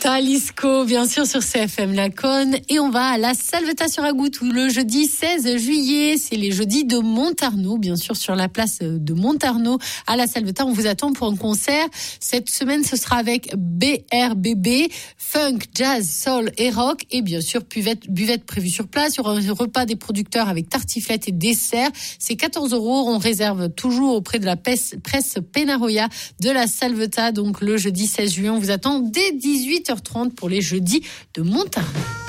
Talisco, bien sûr, sur CFM Laconne. Et on va à la Salvetat sur Agout, où le jeudi 16 juillet, c'est les jeudis de Montarnot, bien sûr, sur la place de Montarnot. À la Salvetat, on vous attend pour un concert. Cette semaine, ce sera avec BRBB, funk, jazz, soul et rock. Et bien sûr, buvette prévue sur place. Il y aura un repas des producteurs avec tartiflette et dessert. C'est 14 €. On réserve toujours auprès de la presse Penaroya de la Salvetat. Donc, le jeudi 16 juillet, on vous attend dès 18h30 pour les jeudis de Montarnot.